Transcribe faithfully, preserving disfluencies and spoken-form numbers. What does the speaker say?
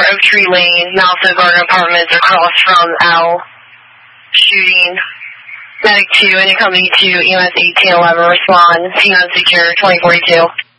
Oak Tree Lane, Malso Garden Apartments, across from Al shooting. Medic two, any company two, E M S eighteen eleven, respond, T nine secure, twenty forty-two.